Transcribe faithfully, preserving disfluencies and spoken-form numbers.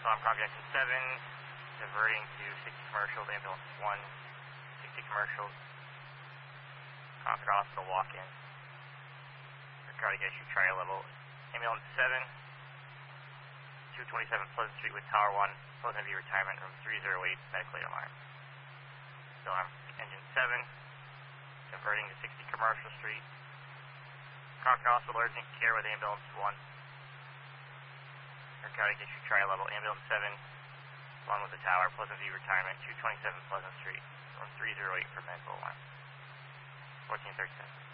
Palm Conjunction seven, diverting to sixty commercial, ambulance one, sixty commercial, Concord Hospital walk-in. Cardiac issue, trial level. Ambulance seven, two twenty-seven Pleasant Street with Tower one, Pleasant View retirement, room three oh eight, medically alarm. Still on engine seven, diverting to sixty Commercial Street. Concord Hospital urgent care with ambulance one. Cardiac issue, trial level. Ambulance seven, one with the Tower, Pleasant View retirement, two twenty-seven Pleasant Street, room three oh eight for medical alarm. fourteen thirty-seven.